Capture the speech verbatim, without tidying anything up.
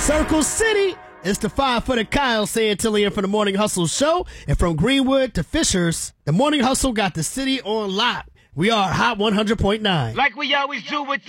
Circle City. It's the five-footed Kyle Santillian for the Morning Hustle Show. And from Greenwood to Fishers, the Morning Hustle got the city on lock. We are Hot one hundred point nine. Like we always do with